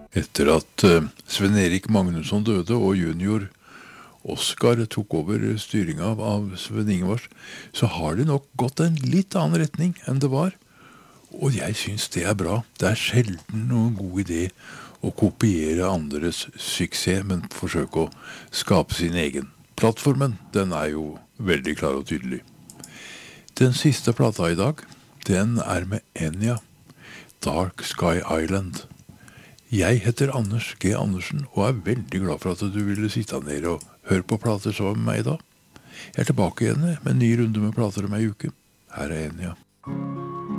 Etter at Sven-Erik Magnusson døde og junior Oskar tok over styringen av Sven Ingvars, så har det nok gått en litt annen retning enn det var. Og jeg synes det er bra. Det er sjelden noen god idé å kopiere andres suksess, men forsøke å skape sin egen. Plattformen, den er jo veldig klar og tydelig. Den siste plata i dag, den er med Enya, Dark Sky Island. Jeg heter Anders G. Andersen, og er veldig glad for at du ville sitte ned og høre på plater sammen med meg da. Jeg er tilbake igjen med en ny runde med plater om ei uke. Her er Enya.